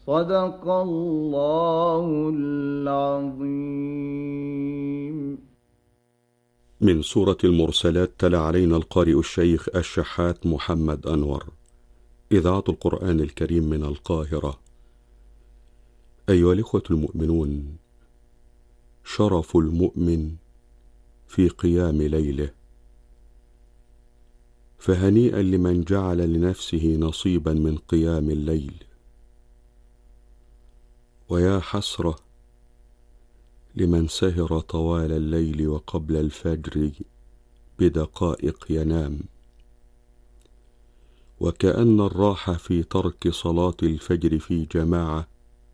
صدق الله العظيم. من سورة المرسلات تلا علينا القارئ الشيخ الشحات محمد أنور. إذاعة القرآن الكريم من القاهرة. أيها الإخوة المؤمنون، شرف المؤمن في قيام ليله، فهنيئا لمن جعل لنفسه نصيبا من قيام الليل، ويا حسرة لمن سهر طوال الليل وقبل الفجر بدقائق ينام. وكأن الراحة في ترك صلاة الفجر في جماعة،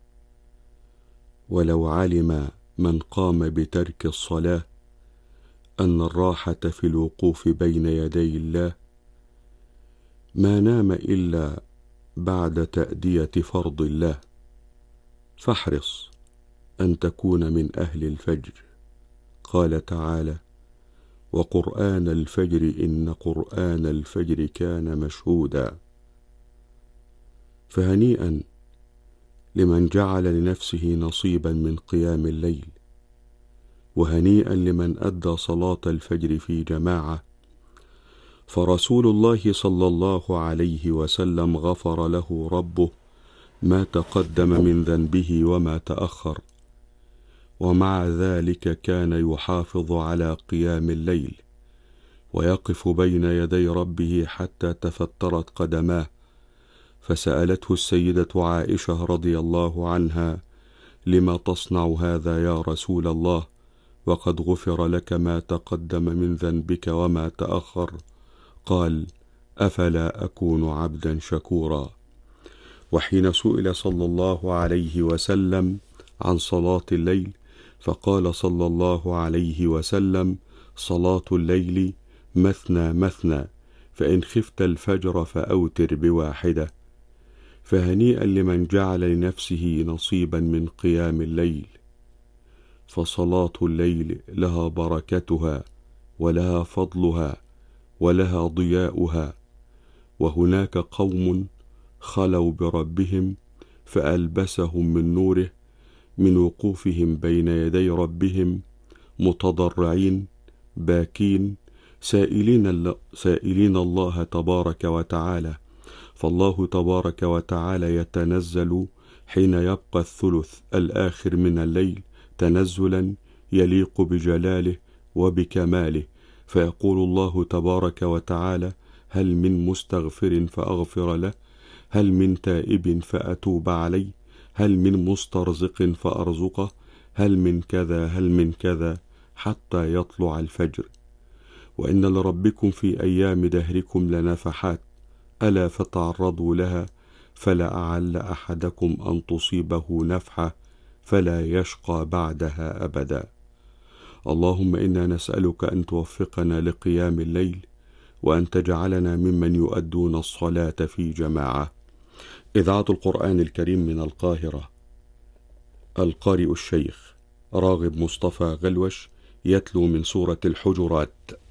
ولو علم من قام بترك الصلاة أن الراحة في الوقوف بين يدي الله ما نام إلا بعد تأدية فرض الله. فاحرص أن تكون من أهل الفجر. قال تعالى: وقرآن الفجر إن قرآن الفجر كان مشهودا. فهنيئا لمن جعل لنفسه نصيبا من قيام الليل، وهنيئا لمن أدى صلاة الفجر في جماعة، فرسول الله صلى الله عليه وسلم غفر له ربه ما تقدم من ذنبه وما تأخر، ومع ذلك كان يحافظ على قيام الليل ويقف بين يدي ربه حتى تفترت قدماه. فسألته السيدة عائشة رضي الله عنها: لما تصنع هذا يا رسول الله وقد غفر لك ما تقدم من ذنبك وما تأخر؟ قال: أفلا أكون عبدا شكورا. وحين سئل صلى الله عليه وسلم عن صلاة الليل فقال صلى الله عليه وسلم: صلاة الليل مثنى مثنى، فإن خفت الفجر فأوتر بواحدة. فهنيئا لمن جعل لنفسه نصيبا من قيام الليل، فصلاة الليل لها بركتها ولها فضلها ولها ضياؤها. وهناك قوم خلوا بربهم فألبسهم من نوره، من وقوفهم بين يدي ربهم متضرعين باكين سائلين الله تبارك وتعالى. فالله تبارك وتعالى يتنزل حين يبقى الثلث الآخر من الليل تنزلا يليق بجلاله وبكماله، فيقول الله تبارك وتعالى: هل من مستغفر فأغفر له؟ هل من تائب فأتوب عليه؟ هل من مسترزق فأرزقه؟ هل من كذا هل من كذا، حتى يطلع الفجر. وإن لربكم في أيام دهركم لنفحات، ألا فتعرضوا لها، فلعل أحدكم أن تصيبه نفحة فلا يشقى بعدها أبدا. اللهم إنا نسألك أن توفقنا لقيام الليل، وأن تجعلنا ممن يؤدون الصلاة في جماعة. إذاعة القرآن الكريم من القاهرة. القارئ الشيخ راغب مصطفى غلوش يتلو من سورة الحجرات.